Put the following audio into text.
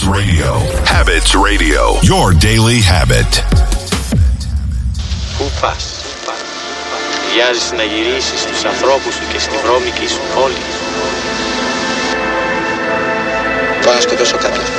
Radio. Habits Radio. Your daily habit. Πού πας? Βιάζεσαι να γυρίσεις στους ανθρώπους σου και στη βρώμικη σου πόλη. Πάω να σκοτώσω κάποιον.